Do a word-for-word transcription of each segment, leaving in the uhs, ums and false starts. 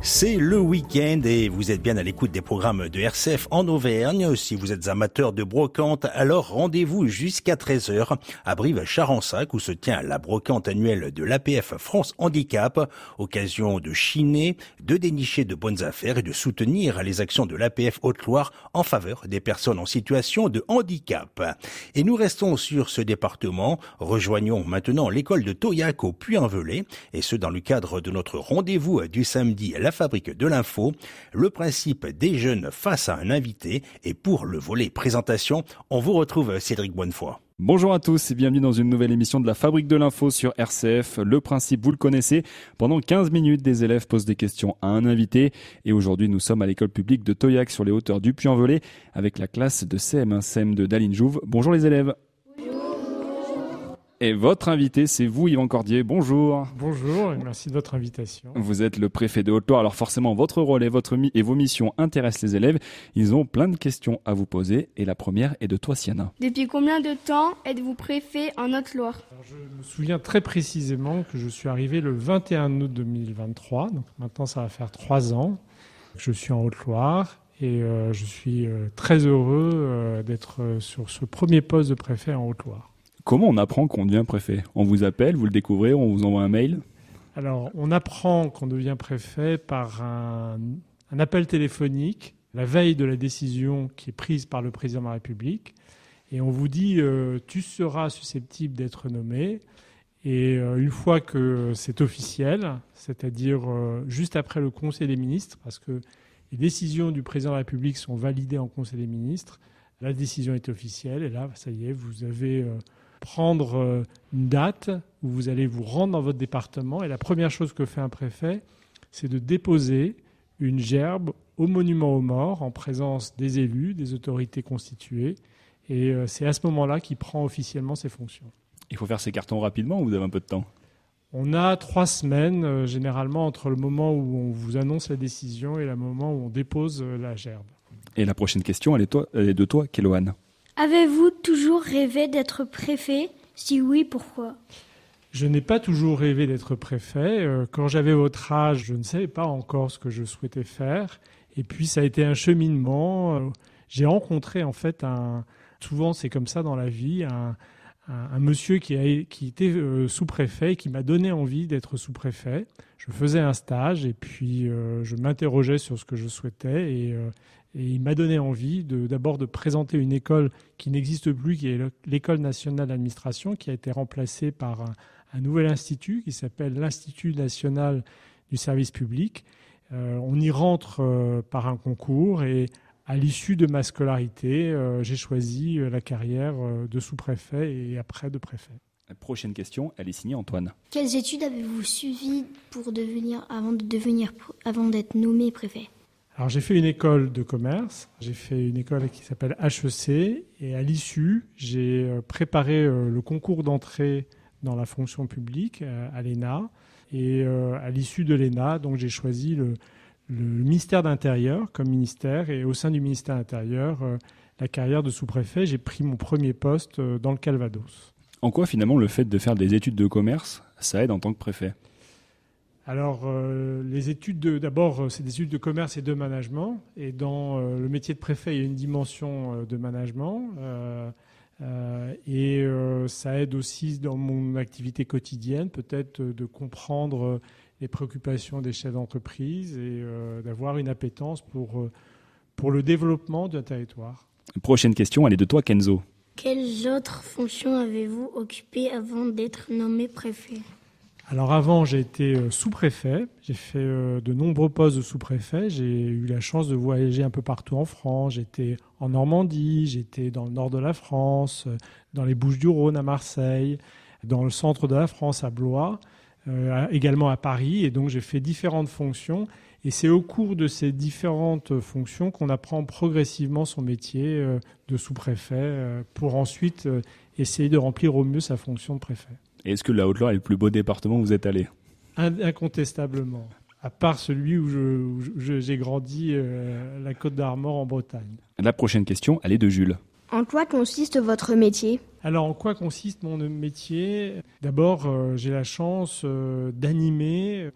C'est le week-end et vous êtes bien à l'écoute des programmes de R C F en Auvergne. Si vous êtes amateur de brocante, alors rendez-vous jusqu'à treize heures à Brive-Charensac où se tient la brocante annuelle de l'A P F France Handicap. Occasion de chiner, de dénicher de bonnes affaires et de soutenir les actions de l'A P F Haute-Loire en faveur des personnes en situation de handicap. Et nous restons sur ce département. Rejoignons maintenant l'école de Tauillac au Puy-en-Velay et ce dans le cadre de notre rendez-vous du samedi La Fabrique de l'info, le principe des jeunes face à un invité. Et pour le volet présentation, on vous retrouve Cédric Bonnefoy. Bonjour à tous et bienvenue dans une nouvelle émission de la Fabrique de l'info sur R C F. Le principe, vous le connaissez. Pendant quinze minutes, des élèves posent des questions à un invité. Et aujourd'hui, nous sommes à l'école publique de Tauillac sur les hauteurs du Puy-en-Velay avec la classe de C M un C M deux d'Aline Jouve. Bonjour les élèves. Et votre invité, c'est vous, Yvan Cordier. Bonjour. Bonjour et merci de votre invitation. Vous êtes le préfet de Haute-Loire, alors forcément, votre rôle et, votre mi- et vos missions intéressent les élèves. Ils ont plein de questions à vous poser et la première est de toi, Siana. Depuis combien de temps êtes-vous préfet en Haute-Loire ? Alors, je me souviens très précisément que je suis arrivé le vingt et un août deux mille vingt-trois, donc maintenant ça va faire trois ans. Je suis en Haute-Loire et euh, je suis euh, très heureux euh, d'être euh, sur ce premier poste de préfet en Haute-Loire. Comment on apprend qu'on devient préfet ? On vous appelle, vous le découvrez, on vous envoie un mail ? Alors, on apprend qu'on devient préfet par un, un appel téléphonique la veille de la décision qui est prise par le président de la République. Et on vous dit euh, tu seras susceptible d'être nommé. Et euh, une fois que c'est officiel, c'est-à-dire euh, juste après le Conseil des ministres, parce que les décisions du président de la République sont validées en Conseil des ministres, la décision est officielle. Et là, ça y est, vous avez... Euh, prendre une date où vous allez vous rendre dans votre département. Et la première chose que fait un préfet, c'est de déposer une gerbe au monument aux morts en présence des élus, des autorités constituées. Et c'est à ce moment-là qu'il prend officiellement ses fonctions. Il faut faire ses cartons rapidement ou vous avez un peu de temps ? On a trois semaines, euh, généralement, entre le moment où on vous annonce la décision et le moment où on dépose euh, la gerbe. Et la prochaine question, elle est, toi, elle est de toi, Kéloane. Avez-vous toujours rêvé d'être préfet ? Si oui, pourquoi ? Je n'ai pas toujours rêvé d'être préfet. Quand j'avais votre âge, je ne savais pas encore ce que je souhaitais faire. Et puis, ça a été un cheminement. J'ai rencontré, en fait, un... souvent c'est comme ça dans la vie, un, un, un monsieur qui, a... qui était sous-préfet et qui m'a donné envie d'être sous-préfet. Je faisais un stage et puis euh, je m'interrogeais sur ce que je souhaitais et... Euh, Et il m'a donné envie de, d'abord de présenter une école qui n'existe plus, qui est l'École nationale d'administration, qui a été remplacée par un, un nouvel institut qui s'appelle l'Institut national du service public. Euh, on y rentre euh, par un concours et à l'issue de ma scolarité, euh, j'ai choisi la carrière de sous-préfet et après de préfet. La prochaine question, elle est signée Antoine. Quelles études avez-vous suivies pour devenir, avant, de devenir, avant d'être nommé préfet ? Alors j'ai fait une école de commerce, j'ai fait une école qui s'appelle H E C et à l'issue, j'ai préparé le concours d'entrée dans la fonction publique à l'E N A et à l'issue de l'E N A, donc j'ai choisi le, le ministère de l'Intérieur comme ministère et au sein du ministère de l'Intérieur, la carrière de sous-préfet, j'ai pris mon premier poste dans le Calvados. En quoi finalement le fait de faire des études de commerce, ça aide en tant que préfet ? Alors, euh, les études, de, d'abord, c'est des études de commerce et de management. Et dans euh, le métier de préfet, il y a une dimension euh, de management. Euh, euh, et euh, ça aide aussi dans mon activité quotidienne, peut-être euh, de comprendre euh, les préoccupations des chefs d'entreprise et euh, d'avoir une appétence pour, euh, pour le développement d'un territoire. Prochaine question, elle est de toi, Kenzo. Quelles autres fonctions avez-vous occupées avant d'être nommé préfet ? Alors avant, j'ai été sous-préfet, j'ai fait de nombreux postes de sous-préfet, j'ai eu la chance de voyager un peu partout en France, j'étais en Normandie, j'étais dans le nord de la France, dans les Bouches-du-Rhône à Marseille, dans le centre de la France à Blois, euh, également à Paris, et donc j'ai fait différentes fonctions, et c'est au cours de ces différentes fonctions qu'on apprend progressivement son métier de sous-préfet pour ensuite essayer de remplir au mieux sa fonction de préfet. Et est-ce que la Haute-Loire est le plus beau département où vous êtes allé ? Incontestablement. À part celui où, je, où je, j'ai grandi, euh, la Côte d'Armor en Bretagne. La prochaine question, elle est de Jules. En quoi consiste votre métier ? Alors, en quoi consiste mon métier ? D'abord, euh, j'ai la chance euh, d'animer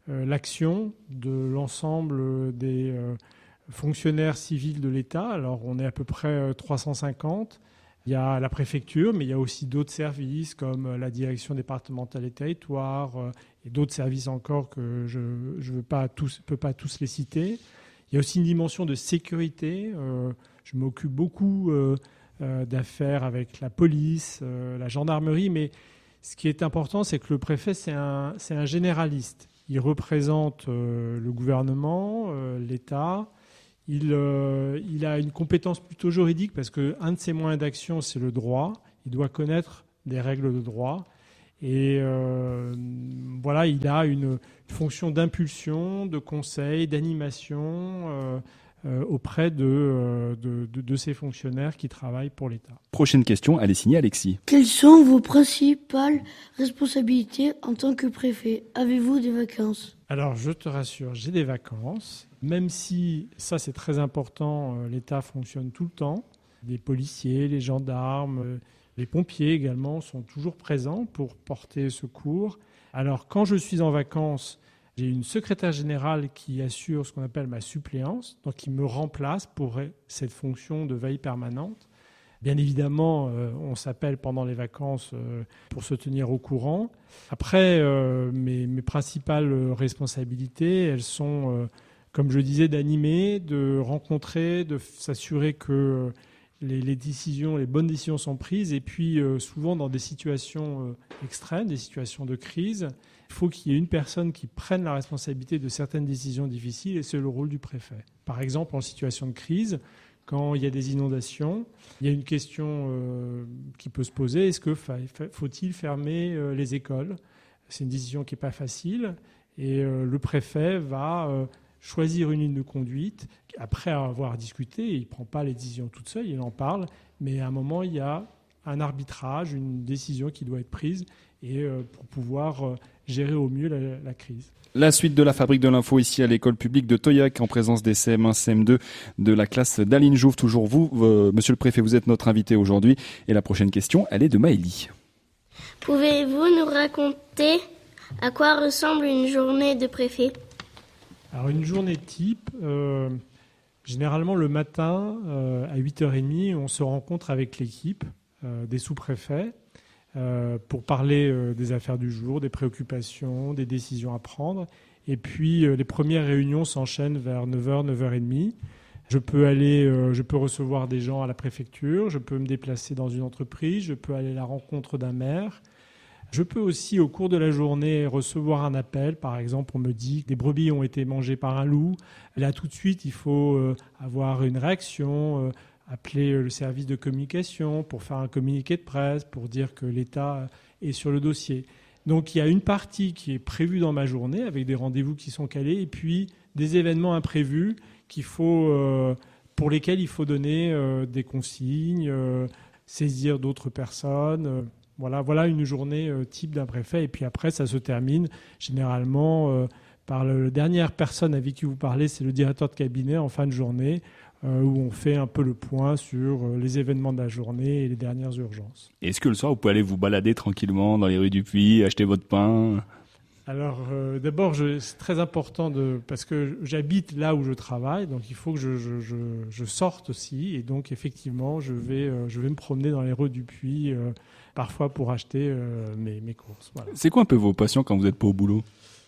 euh, l'action de l'ensemble des euh, fonctionnaires civils de l'État. Alors, on est à peu près euh, trois cent cinquante. Il y a la préfecture, mais il y a aussi d'autres services comme la direction départementale des territoires euh, et d'autres services encore que je ne veux pas tous, peux pas tous les citer. Il y a aussi une dimension de sécurité. Euh, je m'occupe beaucoup euh, euh, d'affaires avec la police, euh, la gendarmerie, mais ce qui est important, c'est que le préfet, c'est un, c'est un généraliste. Il représente euh, le gouvernement, euh, l'État. Il, euh, il a une compétence plutôt juridique parce qu'un de ses moyens d'action, c'est le droit. Il doit connaître des règles de droit. Et euh, voilà, il a une, une fonction d'impulsion, de conseil, d'animation euh, euh, auprès de, euh, de, de, de ces fonctionnaires qui travaillent pour l'État. Prochaine question, elle est signée Alexis. Quelles sont vos principales responsabilités en tant que préfet ? Avez-vous des vacances ? Alors, je te rassure, j'ai des vacances. Même si, ça c'est très important, euh, l'État fonctionne tout le temps. Les policiers, les gendarmes, euh, les pompiers également sont toujours présents pour porter secours. Alors quand je suis en vacances, j'ai une secrétaire générale qui assure ce qu'on appelle ma suppléance, donc qui me remplace pour cette fonction de veille permanente. Bien évidemment, euh, on s'appelle pendant les vacances euh, pour se tenir au courant. Après, euh, mes, mes principales responsabilités, elles sont... Euh, comme je disais, d'animer, de rencontrer, de s'assurer que les, les décisions, les bonnes décisions sont prises. Et puis, euh, souvent, dans des situations euh, extrêmes, des situations de crise, il faut qu'il y ait une personne qui prenne la responsabilité de certaines décisions difficiles, et c'est le rôle du préfet. Par exemple, en situation de crise, quand il y a des inondations, il y a une question euh, qui peut se poser. Est-ce que fa- faut-il fermer euh, les écoles ? C'est une décision qui n'est pas facile. Et euh, le préfet va... Euh, choisir une ligne de conduite. Après avoir discuté, il ne prend pas les décisions toute seule, il en parle, mais à un moment, il y a un arbitrage, une décision qui doit être prise et euh, pour pouvoir euh, gérer au mieux la, la crise. La suite de la Fabrique de l'Info ici à l'école publique de Toyac en présence des C M un, C M deux de la classe d'Aline Jouve. Toujours vous, euh, monsieur le préfet, vous êtes notre invité aujourd'hui. Et la prochaine question, elle est de Maëlie. Pouvez-vous nous raconter à quoi ressemble une journée de préfet ? Alors une journée type, euh, généralement le matin euh, à huit heures trente, on se rencontre avec l'équipe euh, des sous-préfets euh, pour parler euh, des affaires du jour, des préoccupations, des décisions à prendre. Et puis euh, les premières réunions s'enchaînent vers neuf heures, neuf heures trente. Je peux aller, euh, je peux recevoir des gens à la préfecture, je peux me déplacer dans une entreprise, je peux aller à la rencontre d'un maire. Je peux aussi, au cours de la journée, recevoir un appel. Par exemple, on me dit que des brebis ont été mangées par un loup. Là, tout de suite, il faut euh, avoir une réaction, euh, appeler le service de communication pour faire un communiqué de presse, pour dire que l'État est sur le dossier. Donc, il y a une partie qui est prévue dans ma journée, avec des rendez-vous qui sont calés, et puis des événements imprévus qu'il faut, euh, pour lesquels il faut donner euh, des consignes, euh, saisir d'autres personnes. Euh, Voilà, voilà une journée euh, type d'un préfet. Et puis après, ça se termine généralement euh, par le, la dernière personne avec qui vous parlez, c'est le directeur de cabinet en fin de journée, euh, où on fait un peu le point sur euh, les événements de la journée et les dernières urgences. Est-ce que le soir, vous pouvez aller vous balader tranquillement dans les rues du Puy, acheter votre pain ? Alors, euh, d'abord, je, c'est très important de, parce que j'habite là où je travaille, donc il faut que je, je, je, je sorte aussi. Et donc, effectivement, je vais, euh, je vais me promener dans les rues du Puy, euh, parfois pour acheter euh, mes, mes courses. Voilà. C'est quoi un peu vos passions quand vous n'êtes pas au boulot ?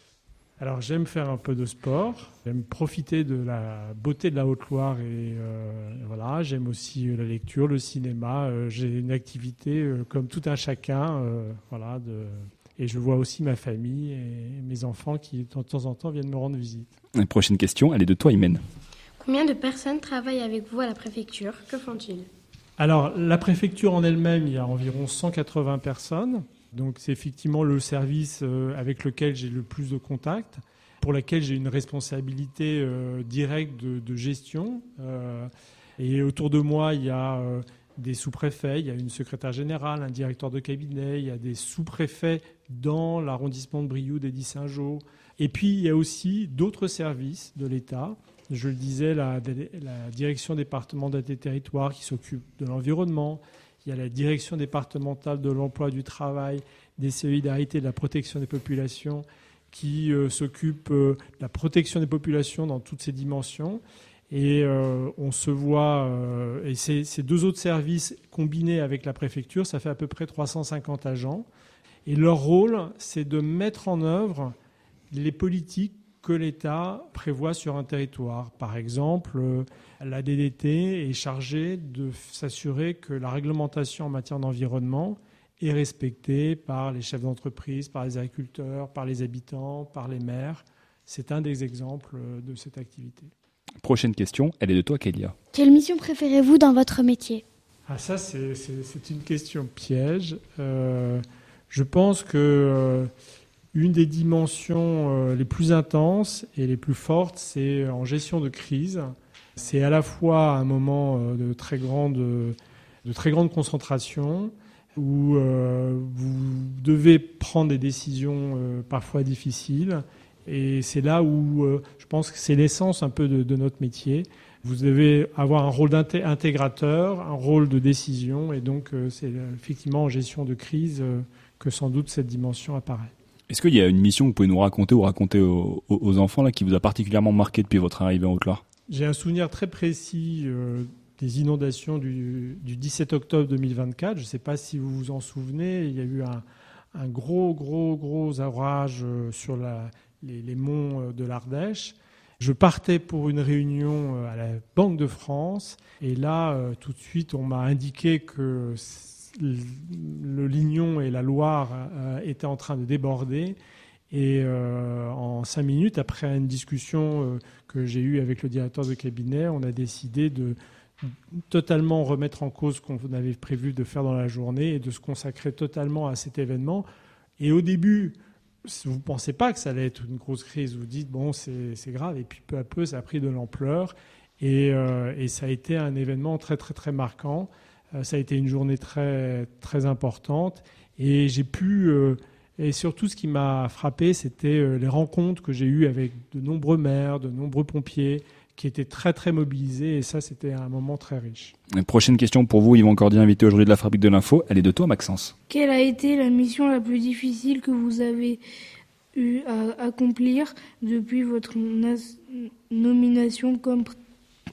Alors, j'aime faire un peu de sport, j'aime profiter de la beauté de la Haute-Loire et euh, voilà. J'aime aussi la lecture, le cinéma. Euh, j'ai une activité euh, comme tout un chacun, euh, voilà. De, et je vois aussi ma famille et mes enfants qui, de temps en temps, viennent me rendre visite. La prochaine question, elle est de toi, Imen. Combien de personnes travaillent avec vous à la préfecture ? Que font-ils ? Alors, la préfecture en elle-même, il y a environ cent quatre-vingts personnes. Donc, c'est effectivement le service euh, avec lequel j'ai le plus de contacts, pour lequel j'ai une responsabilité euh, directe de, de gestion. Euh, et autour de moi, il y a euh, des sous-préfets, il y a une secrétaire générale, un directeur de cabinet, il y a des sous-préfets dans l'arrondissement de Brioude et d'Issingeaux. Et puis, il y a aussi d'autres services de l'État. Je le disais, la, la direction départementale des territoires qui s'occupe de l'environnement. Il y a la direction départementale de l'emploi, du travail, des solidarités, de la protection des populations qui euh, s'occupe euh, de la protection des populations dans toutes ses dimensions. Et euh, on se voit, euh, et ces, ces deux autres services combinés avec la préfecture, ça fait à peu près trois cent cinquante agents. Et leur rôle, c'est de mettre en œuvre les politiques que l'État prévoit sur un territoire. Par exemple, euh, la D D T est chargée de s'assurer que la réglementation en matière d'environnement est respectée par les chefs d'entreprise, par les agriculteurs, par les habitants, par les maires. C'est un des exemples de cette activité. Prochaine question, elle est de toi, Kélia. Quelle mission préférez-vous dans votre métier ? Ah, ça, c'est, c'est, c'est une question piège. Euh, je pense que euh, une des dimensions euh, les plus intenses et les plus fortes, c'est en gestion de crise. C'est à la fois un moment euh, de très grande, de très grande concentration, où euh, vous devez prendre des décisions euh, parfois difficiles. Et c'est là où euh, je pense que c'est l'essence un peu de, de notre métier. Vous devez avoir un rôle d'intégrateur, un rôle de décision. Et donc, euh, c'est effectivement en gestion de crise euh, que sans doute cette dimension apparaît. Est-ce qu'il y a une mission que vous pouvez nous raconter ou raconter aux, aux enfants là, qui vous a particulièrement marqué depuis votre arrivée en Haute-Loire ? J'ai un souvenir très précis euh, des inondations du, du dix-sept octobre deux mille vingt-quatre. Je ne sais pas si vous vous en souvenez. Il y a eu un, un gros, gros, gros orage sur la, les, les monts de l'Ardèche. Je partais pour une réunion à la Banque de France. Et là, euh, tout de suite, on m'a indiqué que le Lignon et la Loire euh, étaient en train de déborder. Et euh, en cinq minutes, après une discussion euh, que j'ai eue avec le directeur de cabinet, on a décidé de totalement remettre en cause ce qu'on avait prévu de faire dans la journée et de se consacrer totalement à cet événement. Et au début, vous ne pensez pas que ça allait être une grosse crise. Vous dites, bon, c'est, c'est grave. Et puis peu à peu, ça a pris de l'ampleur. Et, euh, et ça a été un événement très, très, très marquant. Euh, ça a été une journée très, très importante. Et j'ai pu... Euh, Et surtout, ce qui m'a frappé, c'était les rencontres que j'ai eues avec de nombreux maires, de nombreux pompiers, qui étaient très, très mobilisés. Et ça, c'était un moment très riche. Une prochaine question pour vous, Yvan Cordier, invité aujourd'hui de la Fabrique de l'Info. Elle est de toi, Maxence. Quelle a été la mission la plus difficile que vous avez eu à accomplir depuis votre nas- nomination comme pr- préfet ?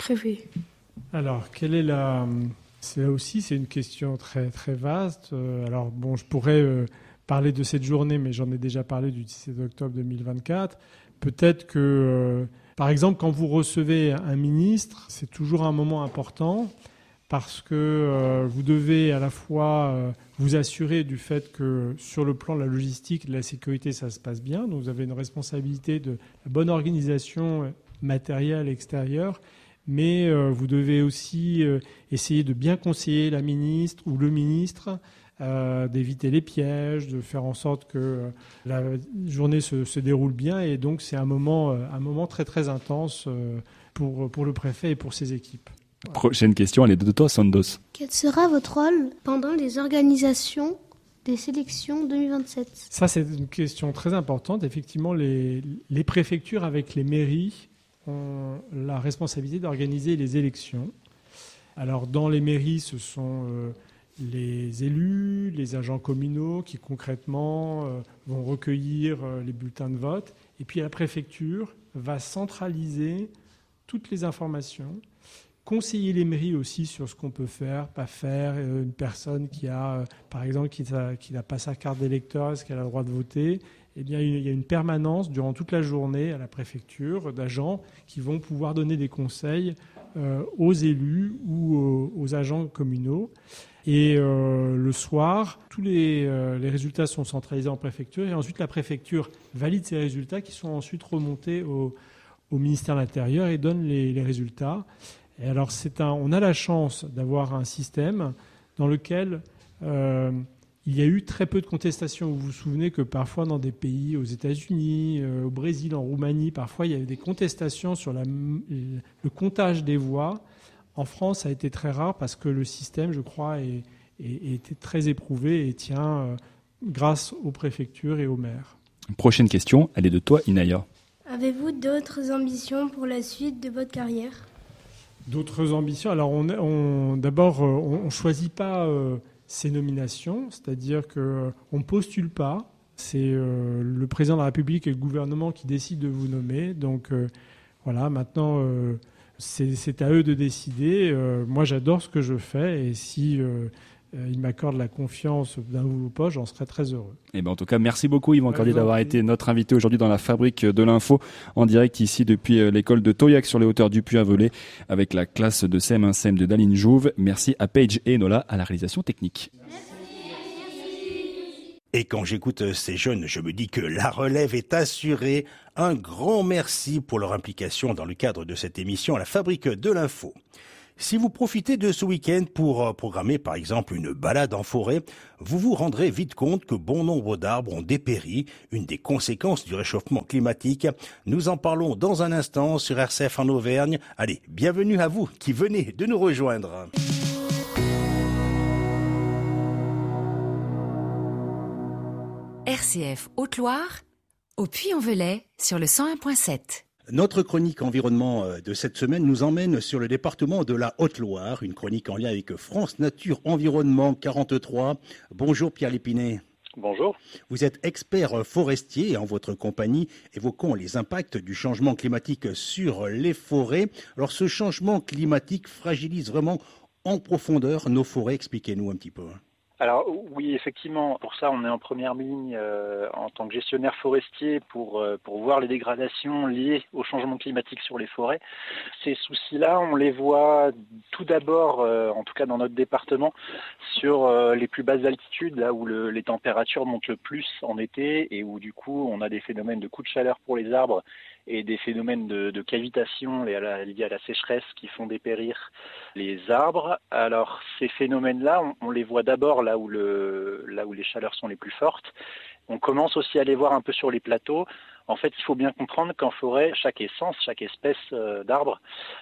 Alors, quelle est la... C'est là aussi, c'est une question très, très vaste. Alors, bon, je pourrais... Euh, parler de cette journée, mais j'en ai déjà parlé du dix-sept octobre deux mille vingt-quatre. Peut-être que, euh, par exemple, quand vous recevez un ministre, c'est toujours un moment important parce que euh, vous devez à la fois euh, vous assurer du fait que sur le plan de la logistique, de la sécurité, ça se passe bien. Donc vous avez une responsabilité de la bonne organisation matérielle extérieure, mais euh, vous devez aussi euh, essayer de bien conseiller la ministre ou le ministre, Euh, d'éviter les pièges, de faire en sorte que euh, la journée se, se déroule bien. Et donc, c'est un moment, euh, un moment très, très intense euh, pour, pour le préfet et pour ses équipes. Voilà. Prochaine question, elle est de toi, Sandos. Quel sera votre rôle pendant les organisations des sélections deux mille vingt-sept ? Ça, c'est une question très importante. Effectivement, les, les préfectures avec les mairies ont la responsabilité d'organiser les élections. Alors, dans les mairies, ce sont... Euh, les élus, les agents communaux qui concrètement euh, vont recueillir euh, les bulletins de vote. Et puis la préfecture va centraliser toutes les informations, conseiller les mairies aussi sur ce qu'on peut faire, pas faire. Euh, une personne qui a, euh, par exemple, qui n'a, qui n'a pas sa carte d'électeur, est-ce qu'elle a le droit de voter ? Eh bien, il y a une permanence durant toute la journée à la préfecture d'agents qui vont pouvoir donner des conseils euh, aux élus ou aux, aux agents communaux. Et euh, le soir, tous les, euh, les résultats sont centralisés en préfecture et ensuite la préfecture valide ces résultats qui sont ensuite remontés au, au ministère de l'Intérieur et donne les, les résultats. Et alors, c'est un, on a la chance d'avoir un système dans lequel euh, il y a eu très peu de contestations. Vous vous souvenez que parfois dans des pays, aux États-Unis, euh, au Brésil, en Roumanie, parfois il y avait des contestations sur la, le comptage des voix. En France, ça a été très rare parce que le système, je crois, est, est, était très éprouvé et tient euh, grâce aux préfectures et aux maires. Prochaine question, elle est de toi, Inaya. Avez-vous d'autres ambitions pour la suite de votre carrière ? D'autres ambitions ? Alors, on, on, d'abord, on ne choisit pas euh, ces nominations, c'est-à-dire qu'on ne postule pas. C'est euh, le président de la République et le gouvernement qui décident de vous nommer. Donc euh, voilà, maintenant, euh, c'est, c'est à eux de décider. Euh, moi, j'adore ce que je fais et si euh, euh, ils m'accordent la confiance d'un nouveau poste, j'en serais très heureux. Et ben en tout cas, merci beaucoup Yvan Cordier Ouais, d'avoir été notre invité aujourd'hui dans la Fabrique de l'Info, en direct ici depuis l'école de Toyac sur les hauteurs du Puy-en-Velay avec la classe de C M un C M deux d'Aline Jouve. Merci à Paige et Nola à la réalisation technique. Et quand j'écoute ces jeunes, je me dis que la relève est assurée. Un grand merci pour leur implication dans le cadre de cette émission à la Fabrique de l'Info. Si vous profitez de ce week-end pour programmer par exemple une balade en forêt, vous vous rendrez vite compte que bon nombre d'arbres ont dépéri, une des conséquences du réchauffement climatique. Nous en parlons dans un instant sur R C F en Auvergne. Allez, bienvenue à vous qui venez de nous rejoindre. R C F Haute-Loire, au Puy-en-Velay, sur le cent un virgule sept. Notre chronique environnement de cette semaine nous emmène sur le département de la Haute-Loire, une chronique en lien avec France Nature Environnement quarante-trois. Bonjour Pierre Lépinet. Bonjour. Vous êtes expert forestier et en votre compagnie évoquons les impacts du changement climatique sur les forêts. Alors ce changement climatique fragilise vraiment en profondeur nos forêts. Expliquez-nous un petit peu. Alors oui, effectivement, pour ça on est en première ligne euh, en tant que gestionnaire forestier pour, euh, pour voir les dégradations liées au changement climatique sur les forêts. Ces soucis-là, on les voit tout d'abord, euh, en tout cas dans notre département, sur euh, les plus basses altitudes, là où le, les températures montent le plus en été et où du coup on a des phénomènes de coups de chaleur pour les arbres et des phénomènes de, de cavitation liés à, la, liés à la sécheresse qui font dépérir les arbres. Alors ces phénomènes-là, on, on les voit d'abord là où, le, là où les chaleurs sont les plus fortes. On commence aussi à les voir un peu sur les plateaux. En fait, il faut bien comprendre qu'en forêt, chaque essence, chaque espèce euh, d'arbre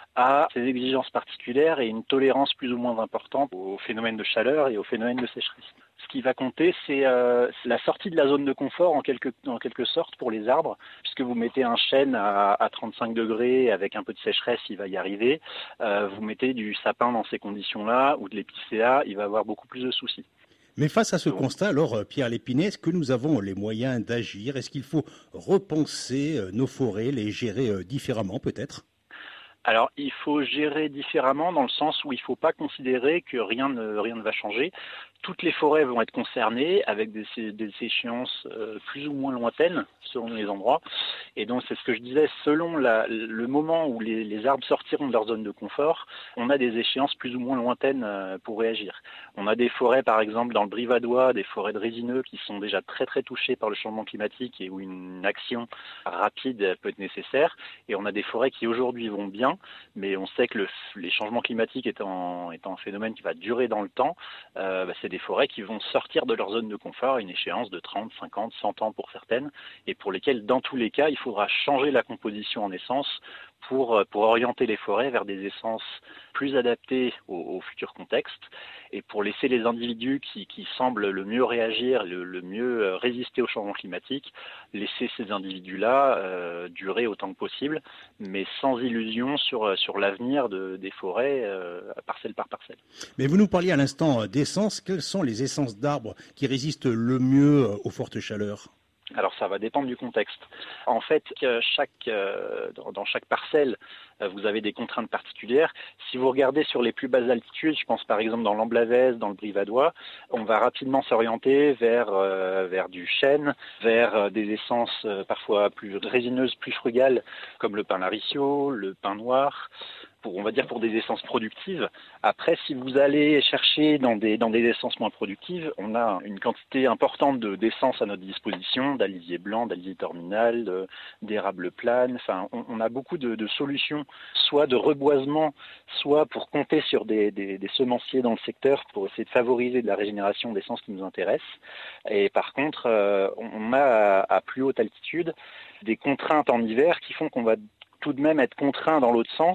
a ses exigences particulières et une tolérance plus ou moins importante aux phénomènes de chaleur et aux phénomènes de sécheresse. Ce qui va compter, c'est, euh, c'est la sortie de la zone de confort en quelque, en quelque sorte pour les arbres, puisque vous mettez un chêne à, à trente-cinq degrés avec un peu de sécheresse, il va y arriver. Euh, vous mettez du sapin dans ces conditions-là ou de l'épicéa, il va avoir beaucoup plus de soucis. Mais face à ce constat, alors Pierre Lépinet, est-ce que nous avons les moyens d'agir ? Est-ce qu'il faut repenser nos forêts, les gérer différemment peut-être ? Alors, il faut gérer différemment dans le sens où il ne faut pas considérer que rien ne, rien ne va changer. Toutes les forêts vont être concernées avec des, des échéances euh, plus ou moins lointaines selon les endroits. Et donc, c'est ce que je disais, selon la, le moment où les, les arbres sortiront de leur zone de confort, on a des échéances plus ou moins lointaines euh, pour réagir. On a des forêts, par exemple, dans le Brivadois, des forêts de résineux qui sont déjà très très touchées par le changement climatique et où une action rapide peut être nécessaire. Et on a des forêts qui aujourd'hui vont bien, mais on sait que le, les changements climatiques étant, étant un phénomène qui va durer dans le temps, euh, bah, c'est des forêts qui vont sortir de leur zone de confort à une échéance de trente, cinquante, cent ans pour certaines, et pour lesquelles, dans tous les cas, il faudra changer la composition en essence pour, pour orienter les forêts vers des essences plus adaptées au, au futur contexte, et pour laisser les individus qui, qui semblent le mieux réagir, le, le mieux résister au changement climatique, laisser ces individus-là euh, durer autant que possible, mais sans illusion sur, sur l'avenir de, des forêts, euh, parcelle par parcelle. Mais vous nous parliez à l'instant d'essences. Quelles sont les essences d'arbres qui résistent le mieux aux fortes chaleurs ? Alors ça va dépendre du contexte. En fait, chaque, euh, dans chaque parcelle, vous avez des contraintes particulières. Si vous regardez sur les plus basses altitudes, je pense par exemple dans l'Amblavèze, dans le Brivadois, on va rapidement s'orienter vers, euh, vers du chêne, vers des essences euh, parfois plus résineuses, plus frugales, comme le pin laricio, le pin noir, pour, on va dire pour des essences productives. Après, si vous allez chercher dans des, dans des essences moins productives, on a une quantité importante de, d'essences à notre disposition, d'alisier blanc, d'alisier terminal, de, d'érable plane. Enfin, on, on a beaucoup de, de solutions, soit de reboisement, soit pour compter sur des, des, des semenciers dans le secteur pour essayer de favoriser de la régénération d'essences qui nous intéressent. Et par contre, euh, on a à, à plus haute altitude des contraintes en hiver qui font qu'on va tout de même être contraint dans l'autre sens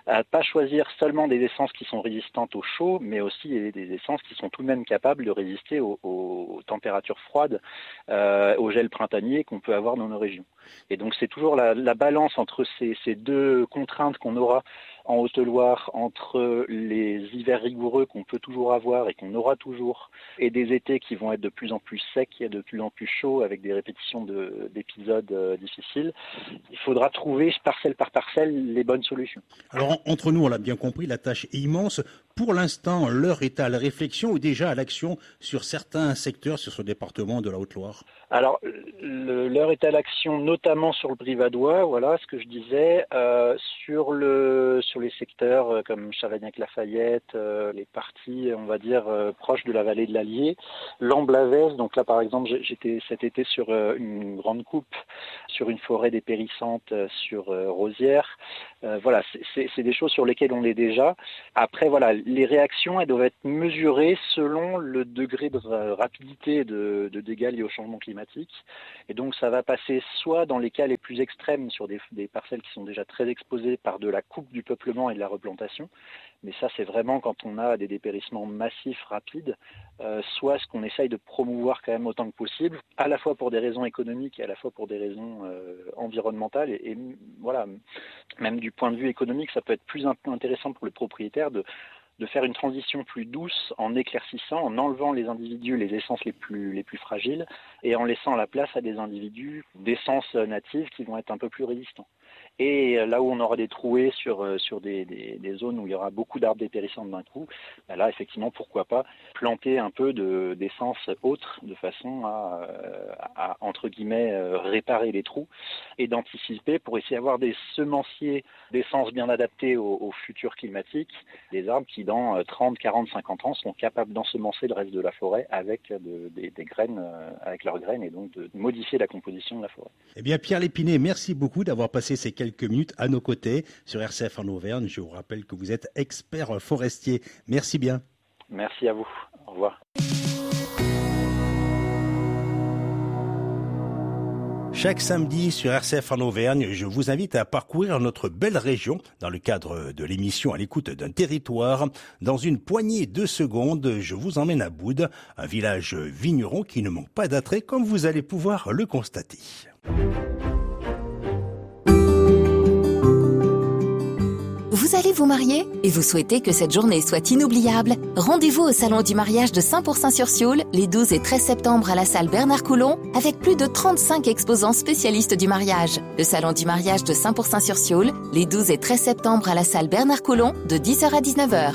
à ne pas choisir seulement des essences qui sont résistantes au chaud, mais aussi des essences qui sont tout de même capables de résister aux, aux températures froides, euh, au gel printanier qu'on peut avoir dans nos régions. Et donc c'est toujours la, la balance entre ces, ces deux contraintes qu'on aura en Haute-Loire, entre les hivers rigoureux qu'on peut toujours avoir et qu'on aura toujours, et des étés qui vont être de plus en plus secs et de plus en plus chauds avec des répétitions de, d'épisodes euh, difficiles. Il faudra trouver parcelle par parcelle les bonnes solutions. Alors entre nous, on l'a bien compris, la tâche est immense. Pour l'instant, l'heure est à la réflexion ou déjà à l'action sur certains secteurs sur ce département de la Haute-Loire. Alors, le, l'heure est à l'action, notamment sur le Brivadois, voilà ce que je disais, euh, sur le sur les secteurs euh, comme Chavagnac-Lafayette, euh, les parties, on va dire, euh, proches de la vallée de l'Allier, Lamblavès. Donc là, par exemple, j'étais cet été sur euh, une grande coupe, sur une forêt dépérissante, euh, sur euh, Rosières. Euh, voilà, c'est, c'est, c'est des choses sur lesquelles on est déjà. Après, voilà, les réactions, elles doivent être mesurées selon le degré de rapidité de, de dégâts liés au changement climatique. Et donc, ça va passer soit dans les cas les plus extrêmes sur des, des parcelles qui sont déjà très exposées par de la coupe du peuplement et de la replantation. Mais ça, c'est vraiment quand on a des dépérissements massifs, rapides, euh, soit ce qu'on essaye de promouvoir quand même autant que possible, à la fois pour des raisons économiques et à la fois pour des raisons euh, environnementales. Et, et voilà, même du point de vue économique, ça peut être plus intéressant pour le propriétaire de de faire une transition plus douce en éclaircissant, en enlevant les individus, les essences les plus, les plus fragiles et en laissant la place à des individus d'essences natives qui vont être un peu plus résistants. Et là où on aura des trouées sur, sur des, des, des zones où il y aura beaucoup d'arbres dépérissants d'un coup, ben là, effectivement, pourquoi pas planter un peu de, d'essences autres de façon à, à, entre guillemets, réparer les trous et d'anticiper pour essayer d'avoir des semenciers d'essences bien adaptés au, au futur climatique, des arbres qui, dans trente, quarante, cinquante ans, seront capables d'ensemencer le reste de la forêt avec de, des, des graines, avec leurs graines et donc de modifier la composition de la forêt. Eh bien, Pierre Lépiné, merci beaucoup d'avoir passé ces quelques minutes à nos côtés sur R C F en Auvergne. Je vous rappelle que vous êtes expert forestier. Merci bien. Merci à vous. Au revoir. Chaque samedi sur R C F en Auvergne, je vous invite à parcourir notre belle région dans le cadre de l'émission À l'écoute d'un territoire. Dans une poignée de secondes, je vous emmène à Boude, un village vigneron qui ne manque pas d'attrait comme vous allez pouvoir le constater. Vous allez vous marier et vous souhaitez que cette journée soit inoubliable? Rendez-vous au Salon du mariage de cent pour cent sur Sioule les douze et treize septembre à la salle Bernard Coulon avec plus de trente-cinq exposants spécialistes du mariage. Le Salon du mariage de cent pour cent sur Sioule les douze et treize septembre à la salle Bernard Coulon de dix heures à dix-neuf heures.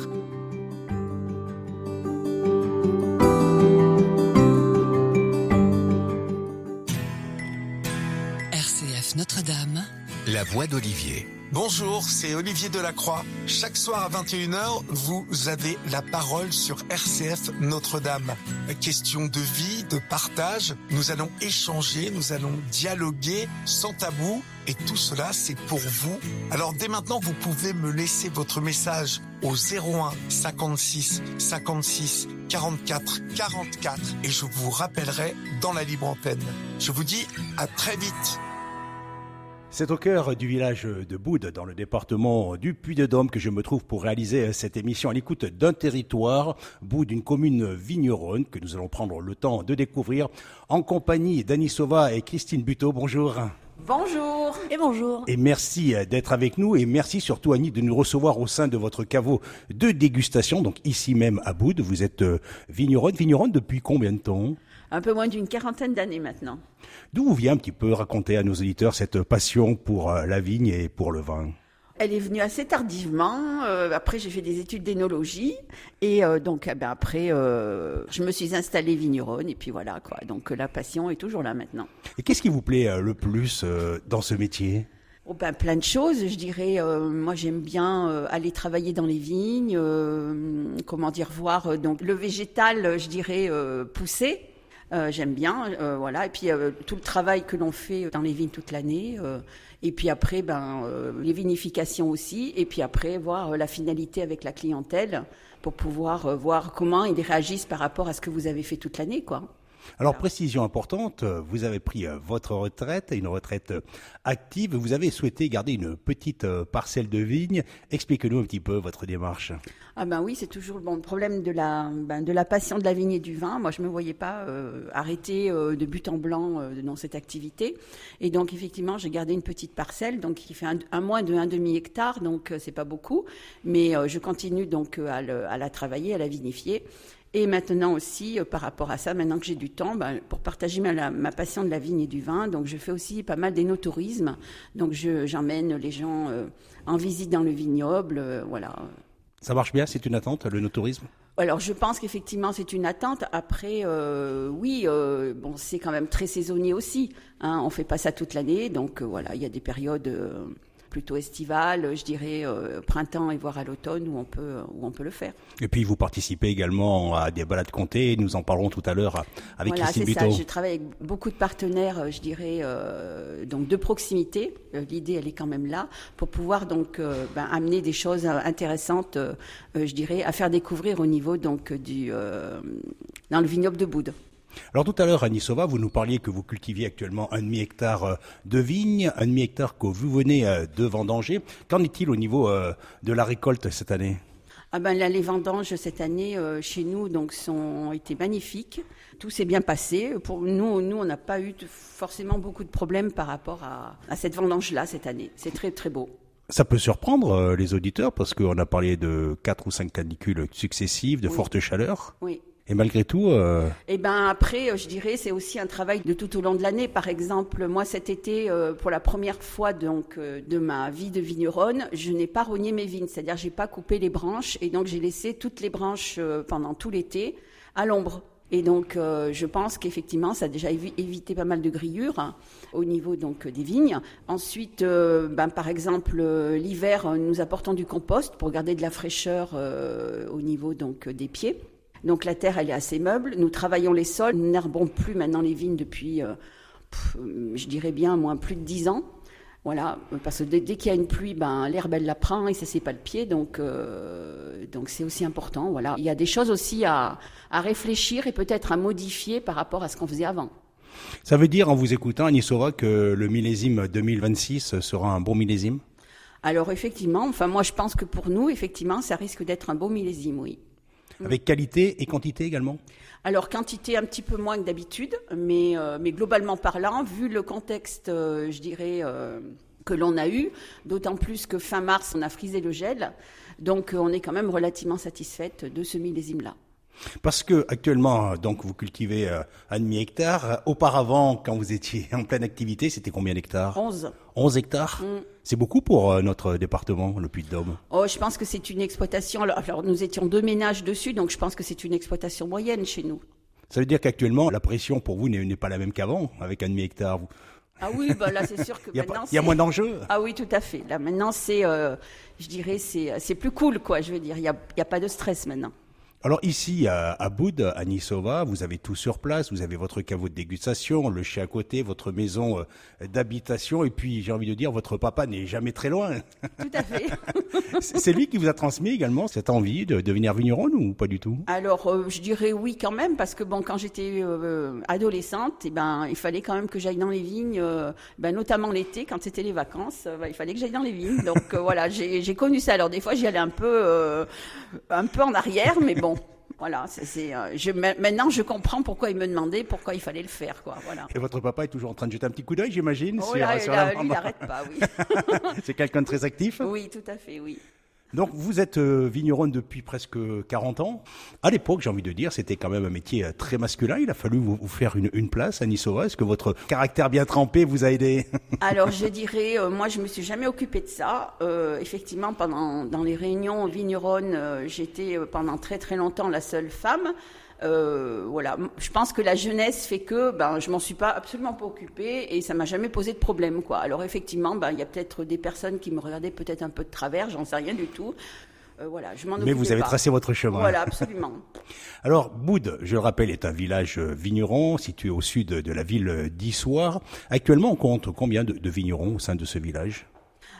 R C F Notre-Dame, la voix d'Olivier. Bonjour, c'est Olivier Delacroix. Chaque soir à vingt et une heures, vous avez la parole sur R C F Notre-Dame. Question de vie, de partage, nous allons échanger, nous allons dialoguer sans tabou et tout cela c'est pour vous. Alors dès maintenant, vous pouvez me laisser votre message au zéro un cinquante-six cinquante-six quarante-quatre quarante-quatre et je vous rappellerai dans la libre antenne. Je vous dis à très vite. C'est au cœur du village de Boude, dans le département du Puy-de-Dôme, que je me trouve pour réaliser cette émission à l'écoute d'un territoire. Boude, une commune vigneronne que nous allons prendre le temps de découvrir en compagnie d'Annie Sauva et Christine Buteau. Bonjour. Bonjour et bonjour. Et merci d'être avec nous et merci surtout Annie de nous recevoir au sein de votre caveau de dégustation, donc ici même à Boude. Vous êtes vigneronne. Vigneronne depuis combien de temps ? Un peu moins d'une quarantaine d'années maintenant. D'où vient un petit peu raconter à nos auditeurs cette passion pour la vigne et pour le vin ? Elle est venue assez tardivement. Euh, après, j'ai fait des études d'énologie et euh, donc ben, après, euh, je me suis installée vigneronne et puis voilà quoi. Donc la passion est toujours là maintenant. Et qu'est-ce qui vous plaît le plus euh, dans ce métier ? Oh ben, plein de choses, je dirais. Euh, moi, j'aime bien euh, aller travailler dans les vignes, euh, comment dire, voir euh, donc le végétal, je dirais, euh, pousser. Euh, j'aime bien, euh, voilà. Et puis euh, tout le travail que l'on fait dans les vignes toute l'année. Euh, et puis après, ben euh, les vinifications aussi. Et puis après, voir euh, la finalité avec la clientèle pour pouvoir euh, voir comment ils réagissent par rapport à ce que vous avez fait toute l'année, quoi. Alors, voilà. Précision importante, vous avez pris votre retraite, une retraite active. Vous avez souhaité garder une petite parcelle de vigne. Expliquez-nous un petit peu votre démarche. Ah ben oui, c'est toujours bon, le problème de la, ben de la passion de la vigne et du vin. Moi, je ne me voyais pas euh, arrêter euh, de but en blanc euh, dans cette activité. Et donc, effectivement, j'ai gardé une petite parcelle donc, qui fait un, un moins de un demi-hectare, donc euh, c'est pas beaucoup. Mais euh, je continue donc euh, à, le, à la travailler, à la vinifier. Et maintenant aussi, euh, par rapport à ça, maintenant que j'ai du temps, ben, pour partager ma, la, ma passion de la vigne et du vin, donc je fais aussi pas mal d'énotourisme. Donc je, j'emmène les gens euh, en visite dans le vignoble, euh, voilà. Ça marche bien, c'est une attente, le no-tourisme ? Alors je pense qu'effectivement c'est une attente. Après, euh, oui, euh, bon, c'est quand même très saisonnier aussi. Hein, on fait pas ça toute l'année, donc euh, voilà, il y a des périodes euh, plutôt estivales, je dirais euh, printemps et voire à l'automne où on peut où on peut le faire. Et puis vous participez également à des balades comtées. Nous en parlerons tout à l'heure avec voilà, Christine Buteau. Voilà, c'est ça. Je travaille avec beaucoup de partenaires, je dirais, euh, donc de proximité. L'idée, elle est quand même là pour pouvoir donc euh, ben, amener des choses intéressantes, euh, je dirais, à faire découvrir au niveau donc du euh, dans le vignoble de Boudes. Alors tout à l'heure, Annie Sauva, vous nous parliez que vous cultiviez actuellement un demi-hectare de vignes, un demi-hectare que vous venez de vendanger. Qu'en est-il au niveau de la récolte cette année ? Ah ben là, les vendanges cette année euh, chez nous donc sont, ont été magnifiques. Tout s'est bien passé. Pour nous, nous on n'a pas eu de, forcément beaucoup de problèmes par rapport à, à cette vendange-là cette année. C'est très très beau. Ça peut surprendre euh, les auditeurs parce qu'on a parlé de quatre ou cinq canicules successives, de oui. fortes chaleurs. Oui. Et malgré tout... Euh... Eh ben après, je dirais, c'est aussi un travail de tout au long de l'année. Par exemple, moi cet été, euh, pour la première fois donc euh, de ma vie de vigneronne, je n'ai pas rogné mes vignes, c'est-à-dire j'ai pas coupé les branches et donc j'ai laissé toutes les branches euh, pendant tout l'été à l'ombre. Et donc, euh, je pense qu'effectivement, ça a déjà évi- évité pas mal de grillures hein, au niveau donc des vignes. Ensuite, euh, ben, par exemple, euh, l'hiver, nous apportons du compost pour garder de la fraîcheur euh, au niveau donc des pieds. Donc la terre, elle est assez meuble. Nous travaillons les sols. Nous n'herbons plus maintenant les vignes depuis, euh, pff, je dirais bien, moins plus de dix ans. Voilà, parce que dès, dès qu'il y a une pluie, ben l'herbe elle la prend et ça c'est pas le pied, donc euh, donc c'est aussi important. Voilà, il y a des choses aussi à à réfléchir et peut-être à modifier par rapport à ce qu'on faisait avant. Ça veut dire, en vous écoutant, Annie Sauva, que le millésime deux mille vingt-six sera un bon millésime ? Alors effectivement, enfin moi je pense que pour nous, effectivement, ça risque d'être un bon millésime, oui. Avec qualité et quantité également ? Alors, quantité un petit peu moins que d'habitude, mais, euh, mais globalement parlant, vu le contexte, euh, je dirais, euh, que l'on a eu, d'autant plus que fin mars, on a frisé le gel, donc euh, on est quand même relativement satisfaite de ce millésime-là. Parce que actuellement, donc vous cultivez euh, un demi-hectare. Auparavant, quand vous étiez en pleine activité, c'était combien d'hectares ? Onze. Onze hectares. Mm. C'est beaucoup pour euh, notre département, le Puy-de-Dôme. Oh, je pense que c'est une exploitation. Alors, alors, nous étions deux ménages dessus, donc je pense que c'est une exploitation moyenne chez nous. Ça veut dire qu'actuellement, la pression pour vous n'est, n'est pas la même qu'avant, avec un demi-hectare. Vous... Ah oui, bah là c'est sûr que il y a maintenant pas, il y a moins d'enjeux. Ah oui, tout à fait. Là maintenant c'est, euh, je dirais, c'est c'est plus cool quoi. Je veux dire, il y a il y a pas de stress maintenant. Alors ici, à, à Boudes, Annie Sauva, vous avez tout sur place, vous avez votre caveau de dégustation, le chai à côté, votre maison euh, d'habitation, et puis j'ai envie de dire, votre papa n'est jamais très loin. Tout à fait. C'est lui qui vous a transmis également cette envie de devenir vigneronne ou pas du tout ? Alors, euh, je dirais oui quand même, parce que bon, quand j'étais euh, adolescente, eh ben, il fallait quand même que j'aille dans les vignes, euh, ben, notamment l'été, quand c'était les vacances, euh, ben, il fallait que j'aille dans les vignes. Donc euh, voilà, j'ai, j'ai connu ça. Alors des fois, j'y allais un peu, euh, un peu en arrière, mais bon. Voilà, c'est, c'est, euh, je, maintenant je comprends pourquoi il me demandait, pourquoi il fallait le faire, quoi. Voilà. Et votre papa est toujours en train de jeter un petit coup d'œil, j'imagine. Oh sur, là, sur là, la... lui, il n'arrête pas, oui. C'est quelqu'un de très actif. Oui, tout à fait, oui. Donc vous êtes euh, vigneronne depuis presque quarante ans. À l'époque, j'ai envie de dire, c'était quand même un métier euh, très masculin. Il a fallu vous, vous faire une, une place, Annie Sauva. Est-ce que votre caractère bien trempé vous a aidé ? Alors je dirais, euh, moi je me suis jamais occupée de ça. Euh, effectivement, pendant dans les réunions vigneronnes, euh, j'étais euh, pendant très très longtemps la seule femme. Euh, voilà, je pense que la jeunesse fait que ben je m'en suis pas absolument pas occupée et ça m'a jamais posé de problème quoi. Alors effectivement, ben il y a peut-être des personnes qui me regardaient peut-être un peu de travers, j'en sais rien du tout. Euh, voilà, je m'en occupais Mais vous avez pas. tracé votre chemin. Voilà, absolument. Alors Boudes, je le rappelle, est un village vigneron situé au sud de la ville d'Issoire. Actuellement, on compte combien de, de vignerons au sein de ce village ?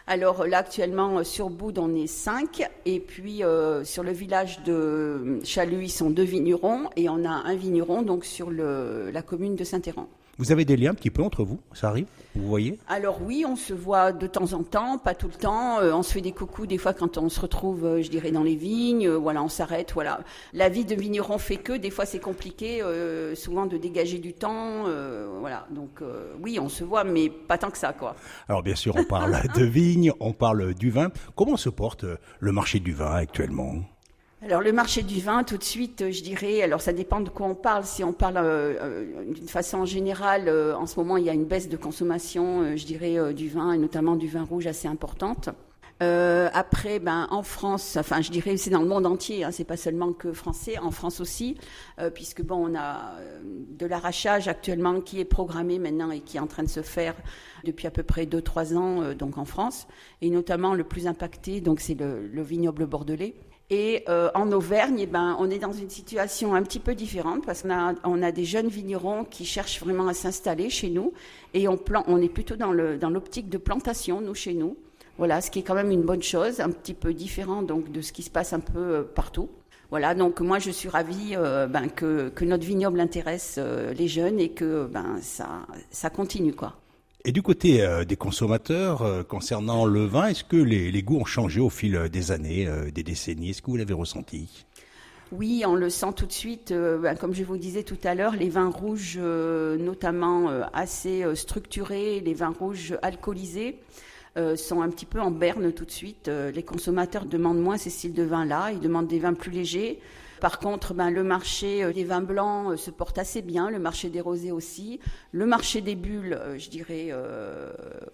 Alors là, actuellement, sur Boude, on est cinq. Et puis, euh, sur le village de Chalut, ils sont deux vignerons. Et on a un vigneron donc sur le, la commune de Saint-Héran. Vous avez des liens un petit peu entre vous, ça arrive, vous voyez? Alors oui, on se voit de temps en temps, pas tout le temps. Euh, on se fait des coucous des fois quand on se retrouve, euh, je dirais, dans les vignes. Euh, voilà, on s'arrête. Voilà, la vie de vigneron fait que des fois c'est compliqué, euh, souvent de dégager du temps. Euh, voilà, donc euh, oui, on se voit, mais pas tant que ça, quoi. Alors bien sûr, on parle de vignes, on parle du vin. Comment se porte le marché du vin actuellement? Alors le marché du vin, tout de suite, je dirais, alors ça dépend de quoi on parle. Si on parle euh, d'une façon générale, euh, en ce moment il y a une baisse de consommation, euh, je dirais, euh, du vin et notamment du vin rouge assez importante. Euh, après, ben en France, enfin je dirais c'est dans le monde entier, hein, c'est pas seulement que français, en France aussi, euh, puisque bon on a euh, de l'arrachage actuellement qui est programmé maintenant et qui est en train de se faire depuis à peu près deux trois ans, euh, donc en France, et notamment le plus impacté, donc c'est le, le vignoble bordelais. Et euh, en Auvergne, eh ben, on est dans une situation un petit peu différente parce qu'on a, on a des jeunes vignerons qui cherchent vraiment à s'installer chez nous et on, plan, on est plutôt dans, le, dans l'optique de plantation, nous, chez nous. Voilà, ce qui est quand même une bonne chose, un petit peu différent donc, de ce qui se passe un peu euh, partout. Voilà, donc moi je suis ravie euh, ben, que, que notre vignoble intéresse euh, les jeunes et que ben, ça, ça continue, quoi. Et du côté euh, des consommateurs, euh, concernant le vin, est-ce que les, les goûts ont changé au fil des années, euh, des décennies? Est-ce que vous l'avez ressenti? Oui, on le sent tout de suite. Euh, ben, comme je vous disais tout à l'heure, les vins rouges, euh, notamment euh, assez euh, structurés, les vins rouges alcoolisés, euh, sont un petit peu en berne tout de suite. Euh, les consommateurs demandent moins ces styles de vins-là, ils demandent des vins plus légers. Par contre, ben, le marché des vins blancs euh, se porte assez bien, le marché des rosés aussi, le marché des bulles, euh, je dirais, euh,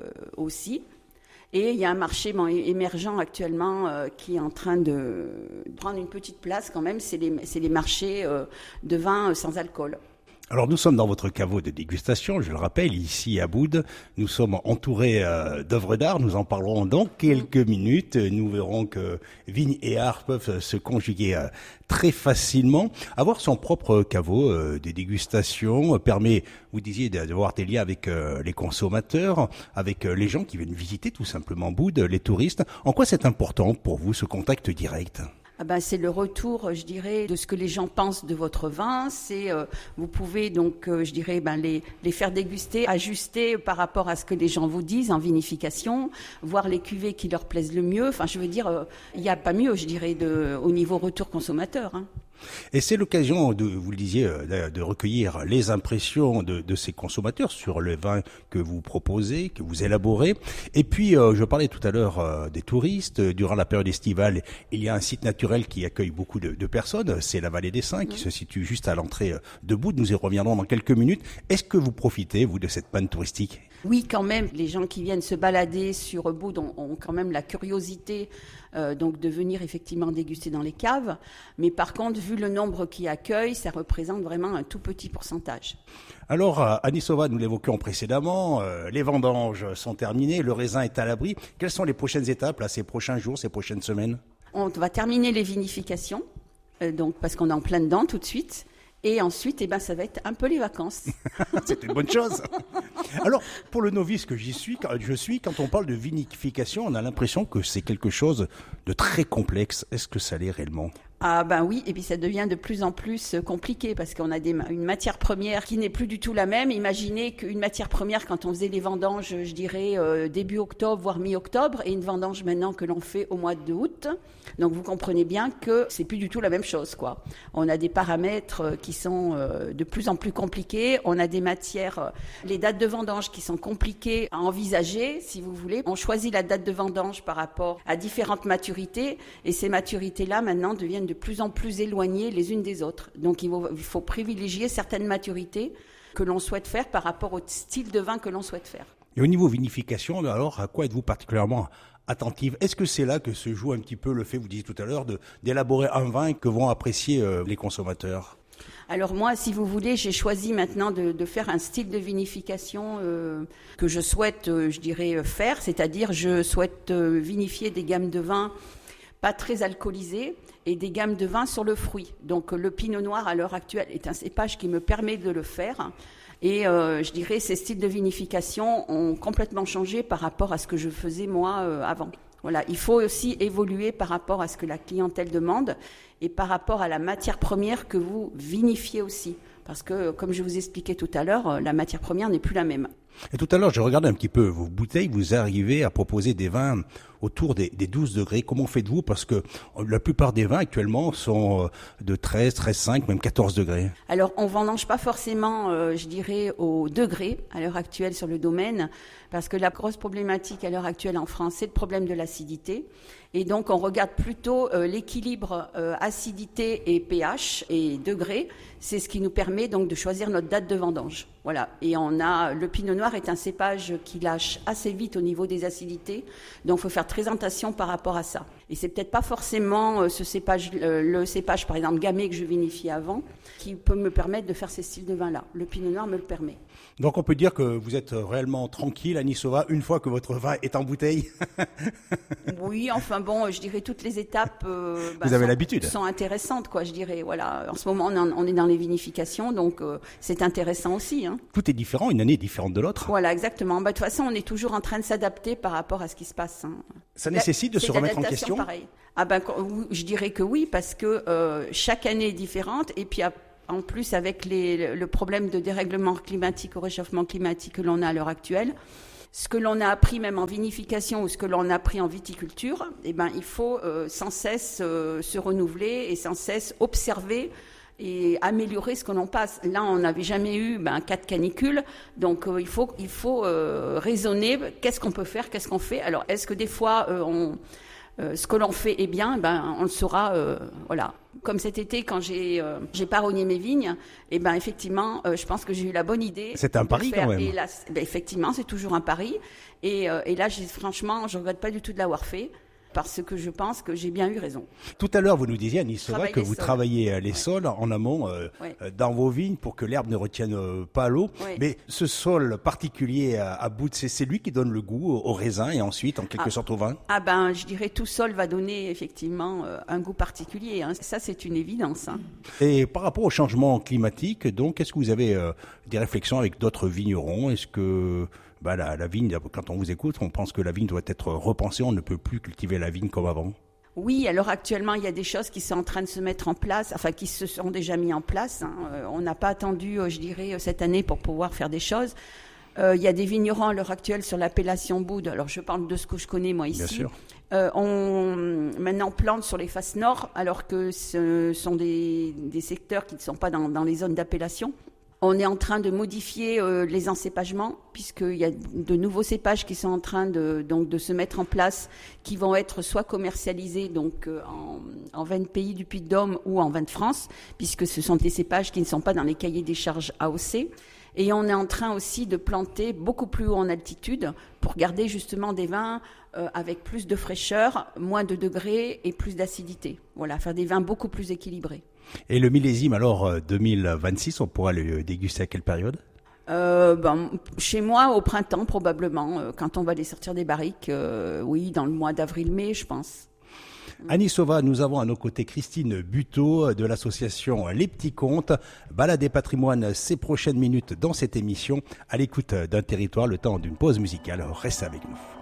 aussi. Et il y a un marché bon, émergent actuellement euh, qui est en train de prendre une petite place quand même, c'est les, c'est les marchés euh, de vins sans alcool. Alors nous sommes dans votre caveau de dégustation, je le rappelle, ici à Boude. Nous sommes entourés euh, d'œuvres d'art, nous en parlerons dans quelques minutes. Nous verrons que vigne et art peuvent se conjuguer euh, très facilement. Avoir son propre caveau euh, de dégustation euh, permet, vous disiez, d'avoir des liens avec euh, les consommateurs, avec euh, les gens qui viennent visiter tout simplement Boude, les touristes. En quoi c'est important pour vous ce contact direct ? Ah ben, c'est le retour, je dirais, de ce que les gens pensent de votre vin. C'est, euh, vous pouvez donc, euh, je dirais, ben, les, les faire déguster, ajuster par rapport à ce que les gens vous disent en vinification, voir les cuvées qui leur plaisent le mieux. Enfin, je veux dire, euh, il n'y a pas mieux, je dirais, de, au niveau retour consommateur, hein. Et c'est l'occasion, de, vous le disiez, de recueillir les impressions de, de ces consommateurs sur le vin que vous proposez, que vous élaborez. Et puis, euh, je parlais tout à l'heure euh, des touristes. Durant la période estivale, il y a un site naturel qui accueille beaucoup de, de personnes. C'est la Vallée des Saints, qui se situe juste à l'entrée de Boude. Nous y reviendrons dans quelques minutes. Est-ce que vous profitez, vous, de cette panne touristique ? Oui, quand même. Les gens qui viennent se balader sur Boude ont, ont quand même la curiosité euh, donc de venir effectivement déguster dans les caves. Mais par contre, vu le nombre qui accueille, ça représente vraiment un tout petit pourcentage. Alors, Anisova, nous l'évoquions précédemment, euh, les vendanges sont terminées, le raisin est à l'abri. Quelles sont les prochaines étapes, là, ces prochains jours, ces prochaines semaines ? On va terminer les vinifications, euh, donc parce qu'on est en plein dedans tout de suite. Et ensuite, eh ben, ça va être un peu les vacances. C'est une bonne chose. Alors, pour le novice que j'y suis, je suis, quand on parle de vinification, on a l'impression que c'est quelque chose de très complexe. Est-ce que ça l'est réellement ? Ah ben oui, et puis ça devient de plus en plus compliqué parce qu'on a des, une matière première qui n'est plus du tout la même. Imaginez qu'une matière première, quand on faisait les vendanges, je dirais euh, début octobre, voire mi-octobre, et une vendange maintenant que l'on fait au mois d'août. Donc vous comprenez bien que c'est plus du tout la même chose, quoi. On a des paramètres qui sont euh, de plus en plus compliqués. On a des matières, euh, les dates de vendange qui sont compliquées à envisager, si vous voulez. On choisit la date de vendange par rapport à différentes maturités, et ces maturités-là maintenant deviennent de de plus en plus éloignées les unes des autres. Donc il faut, il faut privilégier certaines maturités que l'on souhaite faire par rapport au style de vin que l'on souhaite faire. Et au niveau vinification, alors à quoi êtes-vous particulièrement attentive ? Est-ce que c'est là que se joue un petit peu le fait, vous disiez tout à l'heure, de, d'élaborer un vin que vont apprécier euh, les consommateurs ? Alors moi, si vous voulez, j'ai choisi maintenant de, de faire un style de vinification euh, que je souhaite, euh, je dirais, faire, c'est-à-dire je souhaite euh, vinifier des gammes de vins pas très alcoolisées et des gammes de vins sur le fruit. Donc le pinot noir à l'heure actuelle est un cépage qui me permet de le faire. Et euh, je dirais ces styles de vinification ont complètement changé par rapport à ce que je faisais moi euh, avant. Voilà, il faut aussi évoluer par rapport à ce que la clientèle demande et par rapport à la matière première que vous vinifiez aussi. Parce que, comme je vous expliquais tout à l'heure, la matière première n'est plus la même. Et tout à l'heure, j'ai regardé un petit peu vos bouteilles. Vous arrivez à proposer des vins autour des, des douze degrés. Comment faites-vous? Parce que la plupart des vins actuellement sont de treize, treize virgule cinq, même quatorze degrés. Alors, on vendange pas forcément, euh, je dirais, au degré à l'heure actuelle sur le domaine, parce que la grosse problématique à l'heure actuelle en France, c'est le problème de l'acidité. Et donc, on regarde plutôt euh, l'équilibre euh, acidité et pH et degré. C'est ce qui nous permet donc de choisir notre date de vendange. Voilà. Et on a le Pinot Noir est un cépage qui lâche assez vite au niveau des acidités. Donc, il faut faire très attention par rapport à ça. Et c'est peut-être pas forcément euh, ce cépage, euh, le cépage par exemple gamay que je vinifiais avant, qui peut me permettre de faire ces styles de vin-là. Le Pinot Noir me le permet. Donc, on peut dire que vous êtes réellement tranquille, Anisova, une fois que votre vin est en bouteille. Oui, enfin bon, je dirais toutes les étapes euh, bah, vous avez sont, l'habitude. sont intéressantes, quoi. Je dirais, voilà. En ce moment, on, en, on est dans les vinifications, donc euh, c'est intéressant aussi. Hein. Tout est différent, une année est différente de l'autre. Voilà, exactement. Bah, de toute façon, on est toujours en train de s'adapter par rapport à ce qui se passe. Hein. Ça nécessite de se remettre en question. Pareil. Ah ben, je dirais que oui, parce que euh, chaque année est différente, et puis en plus avec les, le problème de dérèglement climatique, au réchauffement climatique que l'on a à l'heure actuelle. Ce que l'on a appris même en vinification ou ce que l'on a appris en viticulture, eh ben, il faut euh, sans cesse euh, se renouveler et sans cesse observer et améliorer ce que l'on passe. Là, on n'avait jamais eu ben, quatre canicules, donc euh, il faut, il faut euh, raisonner, qu'est-ce qu'on peut faire, qu'est-ce qu'on fait. Alors, est-ce que des fois, euh, on, euh, ce que l'on fait est bien, ben, on le saura, euh, voilà. Comme cet été, quand j'ai euh, j'ai parogné mes vignes, et ben effectivement, euh, je pense que j'ai eu la bonne idée. C'est un pari quand même. Et là, ben, effectivement, c'est toujours un pari. Et, euh, et là, j'ai, franchement, je regrette pas du tout de l'avoir fait. Parce que je pense que j'ai bien eu raison. Tout à l'heure, vous nous disiez, Anisova, que vous sols. travaillez les ouais. sols en amont euh, ouais. dans vos vignes pour que l'herbe ne retienne pas l'eau. Ouais. Mais ce sol particulier à, à bout, c'est, c'est lui qui donne le goût au, au raisin et ensuite, en quelque ah. sorte, au vin. Ah ben, je dirais tout sol va donner effectivement euh, un goût particulier. Hein. Ça, c'est une évidence. Hein. Et par rapport au changement climatique, donc, est-ce que vous avez euh, des réflexions avec d'autres vignerons? Est-ce que bah, la, la vigne, quand on vous écoute, on pense que la vigne doit être repensée, on ne peut plus cultiver la vigne comme avant? Oui, alors actuellement, il y a des choses qui sont en train de se mettre en place, enfin qui se sont déjà mis en place. Hein. Euh, on n'a pas attendu, euh, je dirais, cette année pour pouvoir faire des choses. Euh, il y a des vignerons à l'heure actuelle sur l'appellation Boude. Alors je parle de ce que je connais moi ici. Bien sûr. Euh, on maintenant plante sur les faces nord, alors que ce sont des, des secteurs qui ne sont pas dans, dans les zones d'appellation. On est en train de modifier euh, les encépagements, puisqu'il y a de nouveaux cépages qui sont en train de, donc, de se mettre en place, qui vont être soit commercialisés donc, euh, en, en vin de pays du Puy-de-Dôme ou en vin de France, puisque ce sont des cépages qui ne sont pas dans les cahiers des charges A O C. Et on est en train aussi de planter beaucoup plus haut en altitude pour garder justement des vins euh, avec plus de fraîcheur, moins de degrés et plus d'acidité. Voilà, faire des vins beaucoup plus équilibrés. Et le millésime, alors, deux mille vingt-six, on pourra le déguster à quelle période? euh, ben, Chez moi, au printemps, probablement, euh, quand on va les sortir des barriques, euh, oui, dans le mois d'avril-mai, je pense. Anisova, nous avons à nos côtés Christine Buteau de l'association Les Petits Contes. Balade et patrimoine, ces prochaines minutes dans cette émission, à l'écoute d'un territoire, le temps d'une pause musicale. Restez avec nous.